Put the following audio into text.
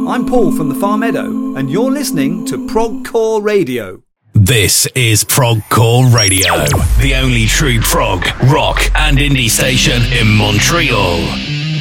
I'm Paul from the Far Meadow, and you're listening to Progcore Radio. This is Progcore Radio, the only true prog, rock and indie station in Montreal.